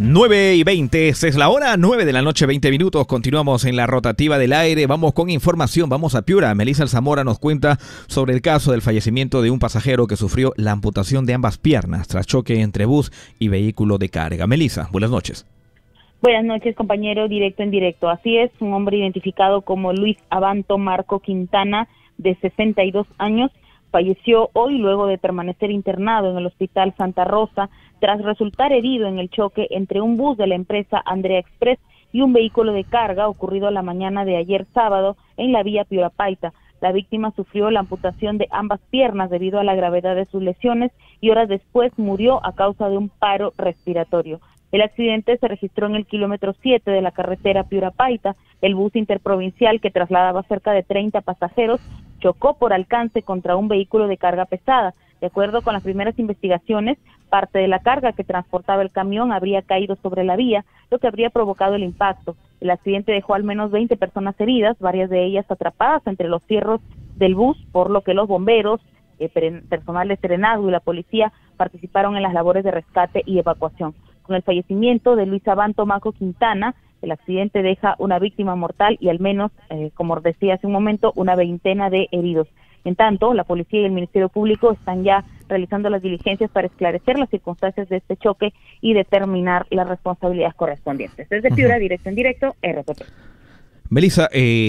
9:20, esta es la hora, 9 de la noche, 20 minutos. Continuamos en la rotativa del aire. Vamos con información, vamos a Piura. Melissa Alzamora nos cuenta sobre el caso del fallecimiento de un pasajero que sufrió la amputación de ambas piernas tras choque entre bus y vehículo de carga. Melissa, buenas noches. Buenas noches, compañero, directo en directo. Así es, un hombre identificado como Luis Abanto Marco Quintana, de 62 años, falleció hoy luego de permanecer internado en el Hospital Santa Rosa tras resultar herido en el choque entre un bus de la empresa Andrea Express y un vehículo de carga ocurrido la mañana de ayer sábado en la vía Piura Paita. La víctima sufrió la amputación de ambas piernas debido a la gravedad de sus lesiones y horas después murió a causa de un paro respiratorio. El accidente se registró en el kilómetro 7 de la carretera Piura Paita. El bus interprovincial que trasladaba cerca de 30 pasajeros chocó por alcance contra un vehículo de carga pesada. De acuerdo con las primeras investigaciones, parte de la carga que transportaba el camión habría caído sobre la vía, lo que habría provocado el impacto. El accidente dejó al menos 20 personas heridas, varias de ellas atrapadas entre los fierros del bus, por lo que los bomberos, personal de Serenazgo y la policía participaron en las labores de rescate y evacuación. Con el fallecimiento de Luis Abanto Marco Quintana, el accidente deja una víctima mortal y al menos, como decía hace un momento, una veintena de heridos. En tanto, la policía y el Ministerio Público están ya realizando las diligencias para esclarecer las circunstancias de este choque y determinar las responsabilidades correspondientes. Desde Piura, directo en directo, RPP. Melissa,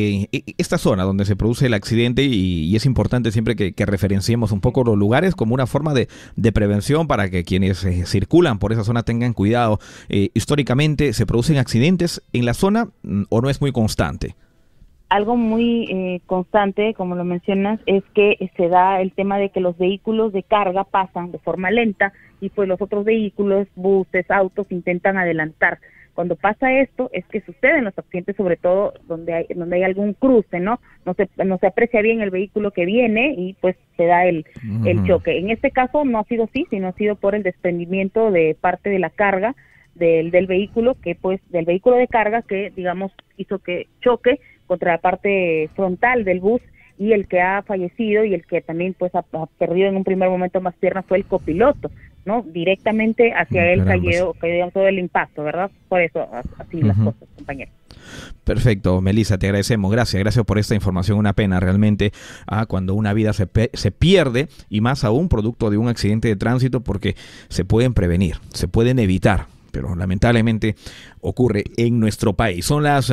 esta zona donde se produce el accidente, y es importante siempre que referenciemos un poco los lugares como una forma de prevención para que quienes circulan por esa zona tengan cuidado. Históricamente, ¿se producen accidentes en la zona o no es muy constante? Algo muy constante, como lo mencionas, es que se da el tema de que los vehículos de carga pasan de forma lenta y pues los otros vehículos, buses, autos, intentan adelantar. Cuando pasa esto es que suceden los accidentes, sobre todo donde hay algún cruce, ¿no? No se aprecia bien el vehículo que viene y pues se da el choque. En este caso no ha sido así, sino ha sido por el desprendimiento de parte de la carga del vehículo, del vehículo de carga que, digamos, hizo que choque contra la parte frontal del bus, y el que ha fallecido y el que también pues ha perdido en un primer momento más piernas fue el copiloto, ¿no? Directamente hacia él cayó todo el impacto, ¿verdad? Por eso, así las cosas, compañero. Perfecto, Melissa, te agradecemos. Gracias por esta información. Una pena realmente cuando una vida se pierde, y más aún producto de un accidente de tránsito, porque se pueden prevenir, se pueden evitar, pero lamentablemente ocurre en nuestro país. Son las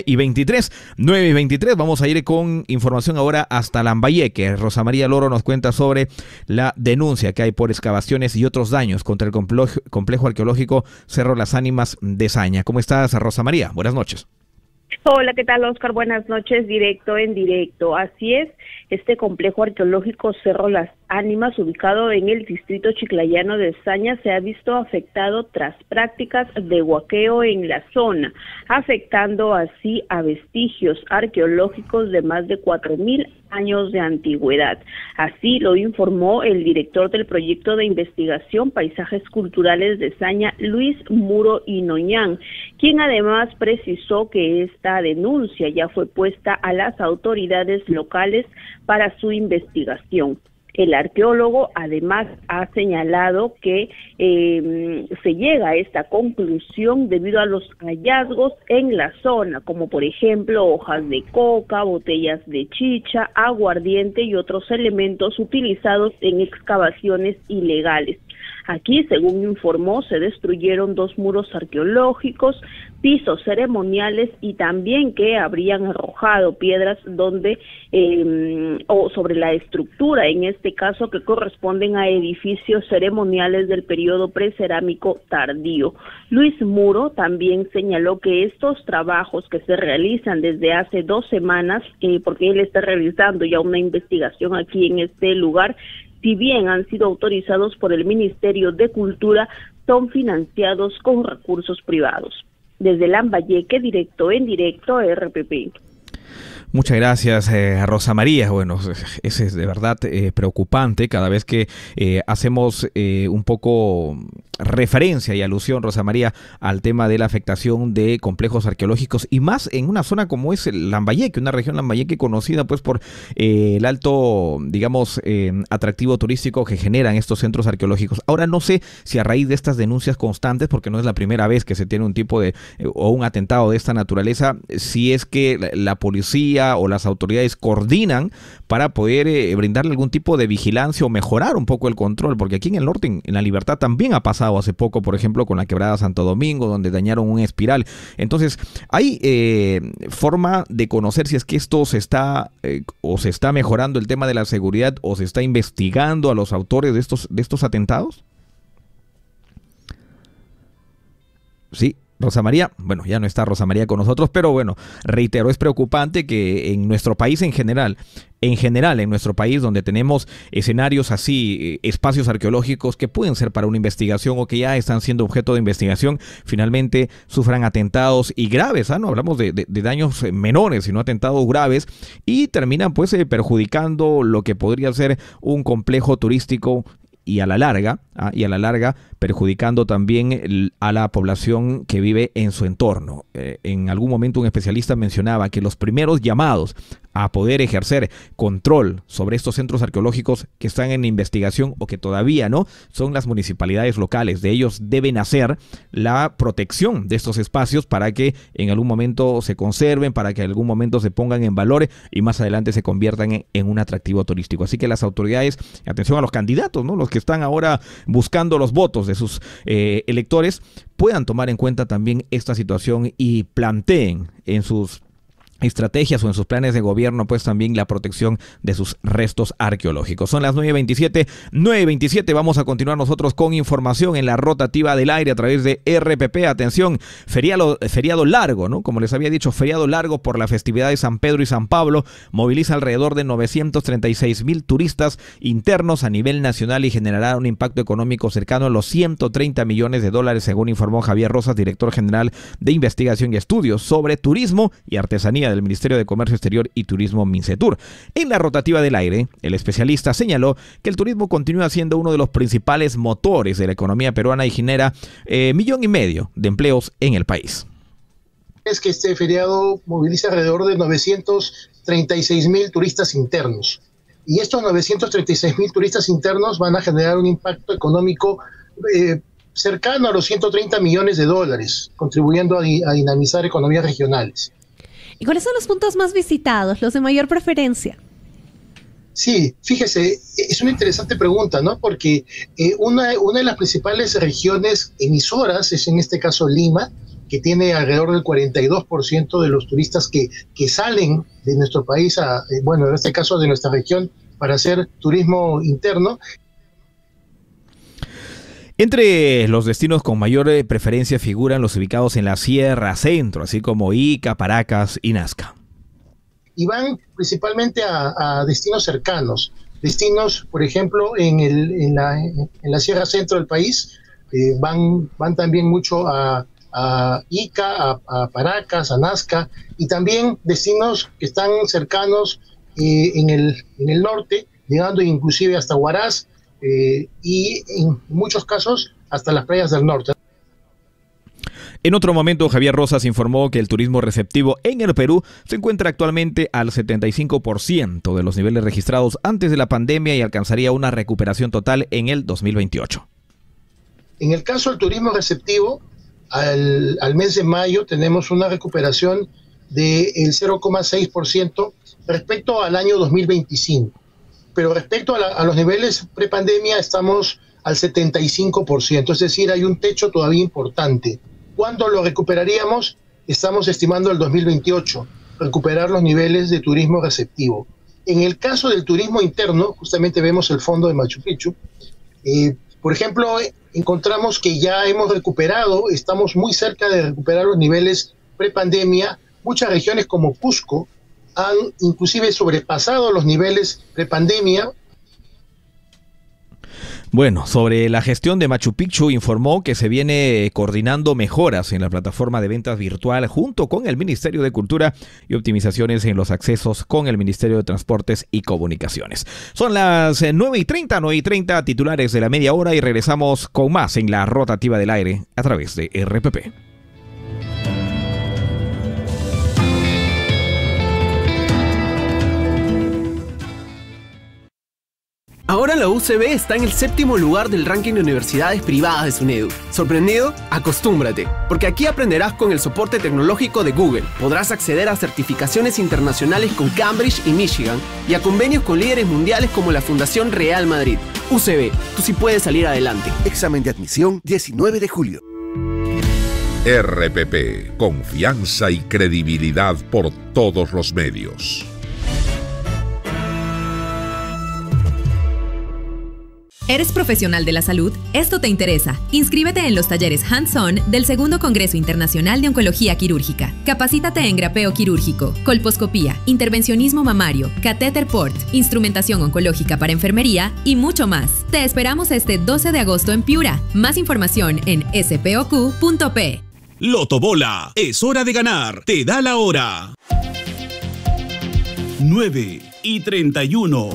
9:23. Vamos a ir con información ahora hasta Lambayeque. Rosa María Loro nos cuenta sobre la denuncia que hay por excavaciones y otros daños contra el complejo arqueológico Cerro Las Ánimas de Saña. ¿Cómo estás, Rosa María? Buenas noches. Hola, ¿qué tal, Oscar? Buenas noches, directo en directo. Así es, este complejo arqueológico Cerro Las Ánimas, ubicado en el distrito chiclayano de Saña, se ha visto afectado tras prácticas de huaqueo en la zona, afectando así a vestigios arqueológicos de más de 4.000 años de antigüedad. Así lo informó el director del proyecto de investigación Paisajes Culturales de Saña, Luis Muro Inoñán, quien además precisó que esta denuncia ya fue puesta a las autoridades locales para su investigación. El arqueólogo además ha señalado que se llega a esta conclusión debido a los hallazgos en la zona, como por ejemplo hojas de coca, botellas de chicha, aguardiente y otros elementos utilizados en excavaciones ilegales. Aquí, según informó, se destruyeron 2 muros arqueológicos, pisos ceremoniales y también que habrían arrojado piedras donde o sobre la estructura, en este caso que corresponden a edificios ceremoniales del periodo precerámico tardío. Luis Muro también señaló que estos trabajos que se realizan desde hace 2 semanas, porque él está realizando ya una investigación aquí en este lugar, si bien han sido autorizados por el Ministerio de Cultura, son financiados con recursos privados. Desde Lambayeque, directo en directo, RPP. Muchas gracias, Rosa María. Bueno, ese es de verdad preocupante cada vez que hacemos un poco referencia y alusión, Rosa María, al tema de la afectación de complejos arqueológicos y más en una zona como es el Lambayeque, una región Lambayeque conocida pues por el alto, digamos, atractivo turístico que generan estos centros arqueológicos. Ahora no sé si a raíz de estas denuncias constantes, porque no es la primera vez que se tiene un tipo de o un atentado de esta naturaleza, si es que la policía o las autoridades coordinan para poder brindarle algún tipo de vigilancia o mejorar un poco el control, porque aquí en el norte, en La Libertad, también ha pasado hace poco, por ejemplo, con la quebrada Santo Domingo, donde dañaron un espiral. Entonces, ¿hay forma de conocer si es que esto se está o se está mejorando el tema de la seguridad o se está investigando a los autores de estos atentados? Sí. Rosa María, bueno, ya no está Rosa María con nosotros, pero bueno, reitero, es preocupante que en nuestro país en general, en nuestro país donde tenemos escenarios así, espacios arqueológicos que pueden ser para una investigación o que ya están siendo objeto de investigación, finalmente sufran atentados y graves, no hablamos de daños menores, sino atentados graves y terminan pues perjudicando lo que podría ser un complejo turístico y a la larga perjudicando también a la población que vive en su entorno. En algún momento un especialista mencionaba que los primeros llamados a poder ejercer control sobre estos centros arqueológicos que están en investigación o que todavía no, son las municipalidades locales. De ellos deben hacer la protección de estos espacios para que en algún momento se conserven, para que en algún momento se pongan en valor y más adelante se conviertan en un atractivo turístico. Así que las autoridades, atención a los candidatos, ¿no? Los que están ahora buscando los votos de sus electores, puedan tomar en cuenta también esta situación y planteen en sus estrategias o en sus planes de gobierno pues también la protección de sus restos arqueológicos. Son las 9:27, vamos a continuar nosotros con información en la rotativa del aire a través de RPP. Atención, feriado largo, ¿no? Como les había dicho, feriado largo por la festividad de San Pedro y San Pablo, moviliza alrededor de 936,000 turistas internos a nivel nacional y generará un impacto económico cercano a los 130 millones de dólares, según informó Javier Rosas, director general de investigación y estudios sobre turismo y artesanía del Ministerio de Comercio Exterior y Turismo Mincetur. En la rotativa del aire, el especialista señaló que el turismo continúa siendo uno de los principales motores de la economía peruana y genera 1,5 millones de empleos en el país. Es que este feriado moviliza alrededor de 936,000 turistas internos. Y estos 936,000 turistas internos van a generar un impacto económico cercano a los 130 millones de dólares, contribuyendo a dinamizar economías regionales. ¿Y cuáles son los puntos más visitados, los de mayor preferencia? Sí, fíjese, es una interesante pregunta, ¿no? Porque una de las principales regiones emisoras es en este caso Lima, que tiene alrededor del 42% de los turistas que salen de nuestro país, bueno, en este caso de nuestra región, para hacer turismo interno. Entre los destinos con mayor preferencia figuran los ubicados en la Sierra Centro, así como Ica, Paracas y Nazca. Y van principalmente a destinos cercanos, destinos, por ejemplo, en la Sierra Centro del país, van también mucho a Ica, a Paracas, a Nazca, y también destinos que están cercanos en el norte, llegando inclusive hasta Huaraz, y en muchos casos hasta las playas del norte. En otro momento, Javier Rosas informó que el turismo receptivo en el Perú se encuentra actualmente al 75% de los niveles registrados antes de la pandemia y alcanzaría una recuperación total en el 2028. En el caso del turismo receptivo, al mes de mayo tenemos una recuperación del 0,6% respecto al año 2025. Pero respecto a los niveles prepandemia estamos al 75%, es decir, hay un techo todavía importante. ¿Cuándo lo recuperaríamos? Estamos estimando el 2028, recuperar los niveles de turismo receptivo. En el caso del turismo interno, justamente vemos el fondo de Machu Picchu, por ejemplo, encontramos que ya hemos recuperado, estamos muy cerca de recuperar los niveles prepandemia. Muchas regiones como Cusco han inclusive sobrepasado los niveles prepandemia. Bueno, sobre la gestión de Machu Picchu informó que se viene coordinando mejoras en la plataforma de ventas virtual junto con el Ministerio de Cultura y optimizaciones en los accesos con el Ministerio de Transportes y Comunicaciones. Son las 9:30, titulares de la media hora y regresamos con más en la rotativa del aire a través de RPP. Ahora la UCB está en el 7º lugar del ranking de universidades privadas de SUNEDU. ¿Sorprendido? Acostúmbrate, porque aquí aprenderás con el soporte tecnológico de Google. Podrás acceder a certificaciones internacionales con Cambridge y Michigan y a convenios con líderes mundiales como la Fundación Real Madrid. UCB, tú sí puedes salir adelante. Examen de admisión 19 de julio. RPP, confianza y credibilidad por todos los medios. ¿Eres profesional de la salud? Esto te interesa. Inscríbete en los talleres Hands-On del Segundo Congreso Internacional de Oncología Quirúrgica. Capacítate en grapeo quirúrgico, colposcopía, intervencionismo mamario, catéter port, instrumentación oncológica para enfermería y mucho más. Te esperamos este 12 de agosto en Piura. Más información en spoq.p. Lotobola, es hora de ganar. Te da la hora. 9:31.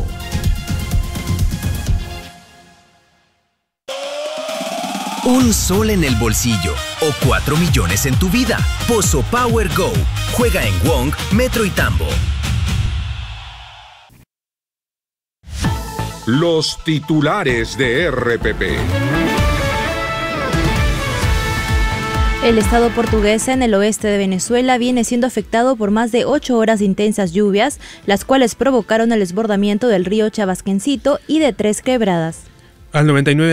Un sol en el bolsillo o 4 millones en tu vida. Pozo Power Go. Juega en Wong, Metro y Tambo. Los titulares de RPP. El estado portugués en el oeste de Venezuela viene siendo afectado por más de 8 horas de intensas lluvias, las cuales provocaron el desbordamiento del río Chabasquencito y de 3 quebradas. Al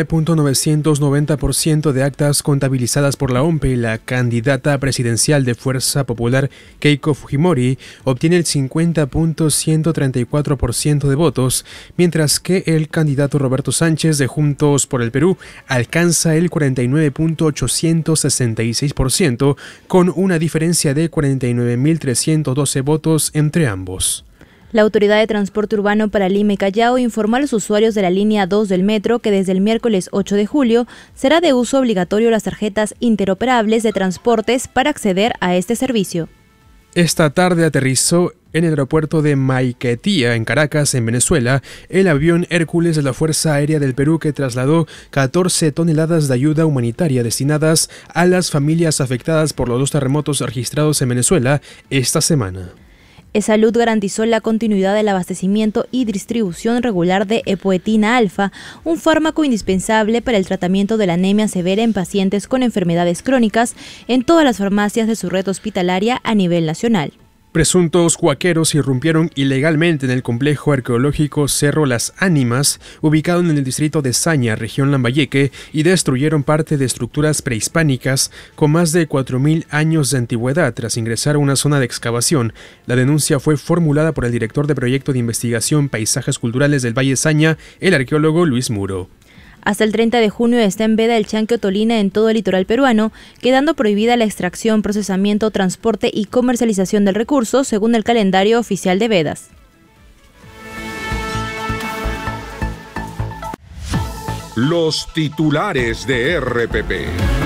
99.990% de actas contabilizadas por la OMPE, la candidata presidencial de Fuerza Popular, Keiko Fujimori, obtiene el 50.134% de votos, mientras que el candidato Roberto Sánchez de Juntos por el Perú alcanza el 49.866%, con una diferencia de 49.312 votos entre ambos. La Autoridad de Transporte Urbano para Lima y Callao informó a los usuarios de la línea 2 del metro que desde el miércoles 8 de julio será de uso obligatorio las tarjetas interoperables de transportes para acceder a este servicio. Esta tarde aterrizó en el aeropuerto de Maiquetía, en Caracas, en Venezuela, el avión Hércules de la Fuerza Aérea del Perú que trasladó 14 toneladas de ayuda humanitaria destinadas a las familias afectadas por los 2 terremotos registrados en Venezuela esta semana. Salud garantizó la continuidad del abastecimiento y distribución regular de epoetina alfa, un fármaco indispensable para el tratamiento de la anemia severa en pacientes con enfermedades crónicas, en todas las farmacias de su red hospitalaria a nivel nacional. Presuntos huaqueros irrumpieron ilegalmente en el complejo arqueológico Cerro Las Ánimas, ubicado en el distrito de Saña, región Lambayeque, y destruyeron parte de estructuras prehispánicas con más de 4.000 años de antigüedad tras ingresar a una zona de excavación. La denuncia fue formulada por el director de Proyecto de Investigación Paisajes Culturales del Valle Saña, el arqueólogo Luis Muro. Hasta el 30 de junio está en veda el chanque otolina en todo el litoral peruano, quedando prohibida la extracción, procesamiento, transporte y comercialización del recurso, según el calendario oficial de vedas. Los titulares de RPP.